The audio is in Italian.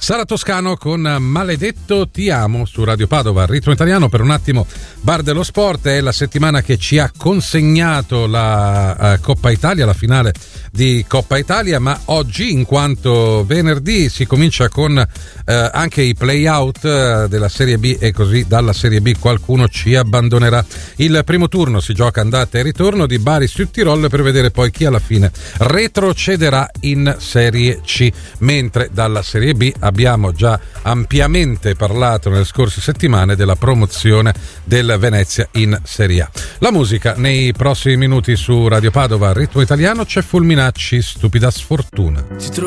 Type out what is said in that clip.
Sara Toscano con Maledetto ti amo su Radio Padova, ritmo italiano. Per un attimo Bar dello Sport, è la settimana che ci ha consegnato la Coppa Italia, la finale di Coppa Italia, ma oggi, in quanto venerdì, si comincia con anche i play-out della Serie B, e così dalla Serie B qualcuno ci abbandonerà. Il primo turno si gioca andata e ritorno di Bari Südtirol per vedere poi chi alla fine retrocederà in Serie C, mentre dalla Serie B abbiamo già ampiamente parlato nelle scorse settimane della promozione del Venezia in Serie A. La musica nei prossimi minuti su Radio Padova, ritmo italiano. C'è Fulminacci, Stupida Sfortuna.